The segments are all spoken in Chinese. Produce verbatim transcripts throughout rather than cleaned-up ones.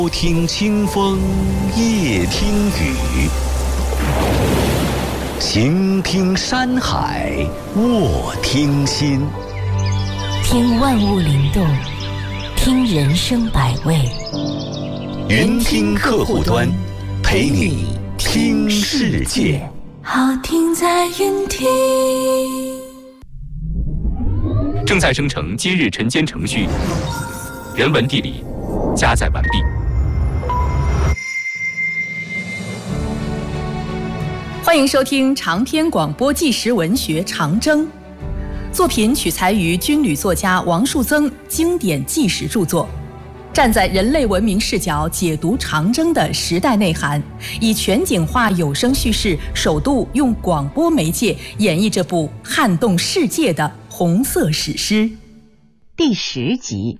秋听清风，夜听雨，行听山海，卧听心。 听万物灵动，听人生百味。 云听客户端，陪你听世界。 好听在云听。 正在生成今日晨间程序，人文地理加载完毕。 欢迎收听长篇广播纪实文学《长征》，作品取材于军旅作家王树增经典纪实著作，站在人类文明视角解读长征的时代内涵，以全景化有声叙事，首度用广播媒介演绎这部撼动世界的红色史诗。 第十集。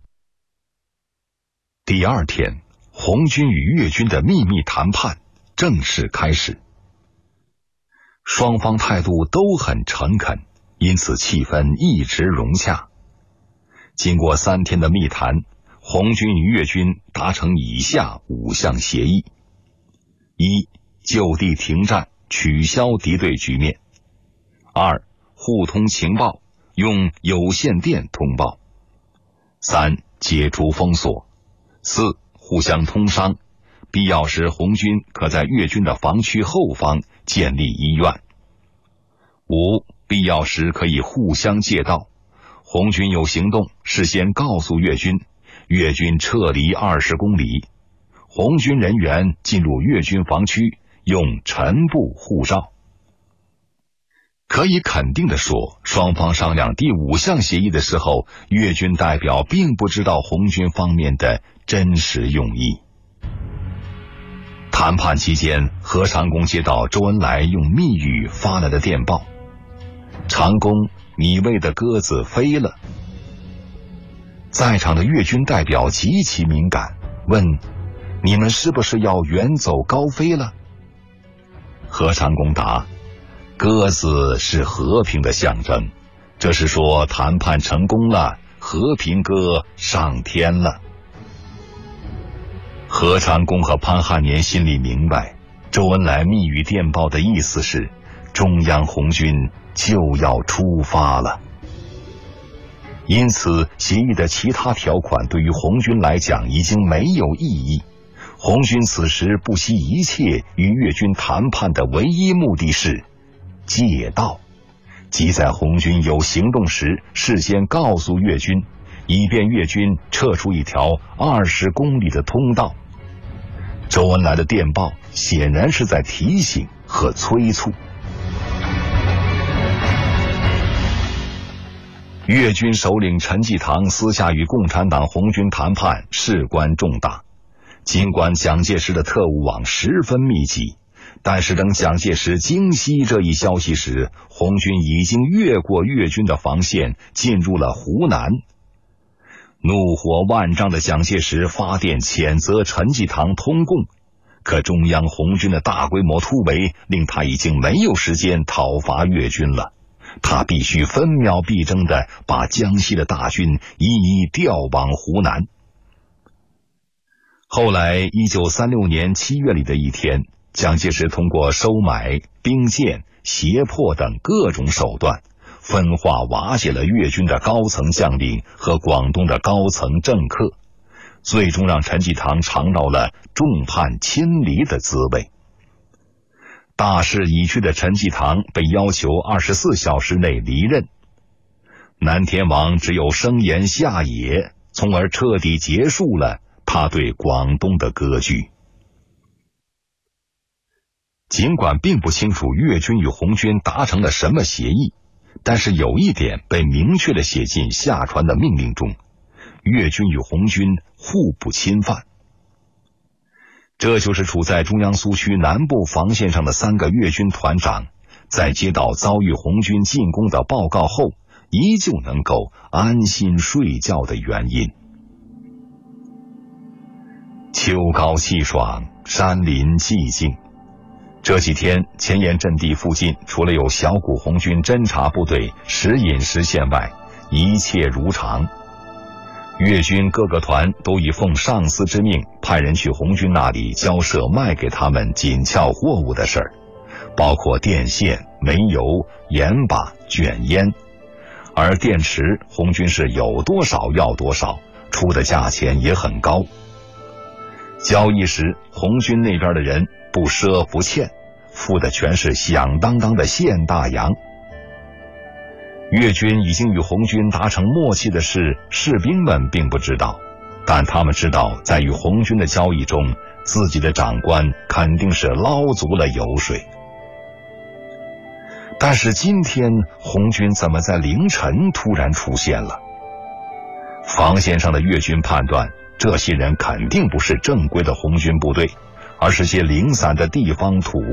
第二天，红军与越军的秘密谈判正式开始。双方态度都很诚恳，因此气氛一直融洽。经过三天的密谈，红军与越军达成以下五项协议：一、就地停战，取消敌对局面；二、互通情报，用有线电通报；三、解除封锁；四、互相通商，必要时红军可在越军的防区后方建立医院；五、必要时可以互相借道，红军有行动事先告诉越军，越军撤离二十公里，红军人员进入越军防区用晨步护照。可以肯定地说，双方商量第五项协议的时候，越军代表并不知道红军方面的真实用意。谈判期间，何长工接到周恩来用密语发来的电报：长工，你喂的鸽子飞了。在场的越军代表极其敏感，问：你们是不是要远走高飞了？何长工答：鸽子是和平的象征，这是说谈判成功了，和平鸽上天了。何长工和潘汉年心里明白，周恩来密语电报的意思是中央红军就要出发了。因此，协议的其他条款对于红军来讲已经没有意义。红军此时不惜一切与越军谈判的唯一目的是借道，即在红军有行动时事先告诉越军，以便越军撤出一条二十公里的通道。周恩来的电报显然是在提醒和催促。越军首领陈济棠私下与共产党红军谈判事关重大，尽管蒋介石的特务网十分密集，但是等蒋介石惊悉这一消息时，红军已经越过越军的防线，进入了湖南。怒火万丈的蒋介石发电谴责陈济棠通共，可中央红军的大规模突围令他已经没有时间讨伐越军了，他必须分秒必争地把江西的大军一一调往湖南。后来一九三六年七月里的一天，蒋介石通过收买、兵谏、胁迫等各种手段，分化瓦解了越军的高层将领和广东的高层政客，最终让陈济棠尝到了众叛亲离的滋味。大势已去的陈济棠被要求二十四小时内离任，南天王只有生延下野，从而彻底结束了他对广东的割据。尽管并不清楚越军与红军达成了什么协议，但是有一点被明确地写进下传的命令中：越军与红军互不侵犯。这就是处在中央苏区南部防线上的三个越军团长，在接到遭遇红军进攻的报告后，依旧能够安心睡觉的原因。秋高气爽，山林寂静。这几天前沿阵地附近除了有小股红军侦察部队时隐时现外，一切如常。 粤军各个团都以奉上司之命派人去红军那里交涉卖给他们紧俏货物的事儿，包括电线、煤油、盐巴、卷烟。而电池红军是有多少要多少，出的价钱也很高。交易时红军那边的人不赊不欠，付的全是响当当的现大洋。粤军已经与红军达成默契的事，士兵们并不知道，但他们知道在与红军的交易中，自己的长官肯定是捞足了油水。但是今天红军怎么在凌晨突然出现了？防线上的粤军判断，这些人肯定不是正规的红军部队，而是些零散的地方土